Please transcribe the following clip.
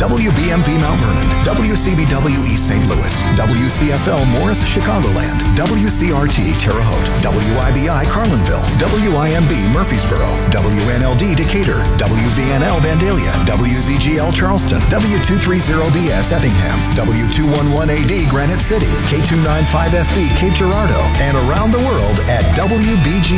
WBMV Mount Vernon, WCBW East St. Louis, WCFL Morris Chicagoland, WCRT Terre Haute, WIBI Carlinville, WIMB Murfreesboro, WNLD Decatur, WVNL Vandalia, WZGL Charleston, W230BS Effingham, W211AD Granite City, K295FB Cape Girardeau, and around the world at WBG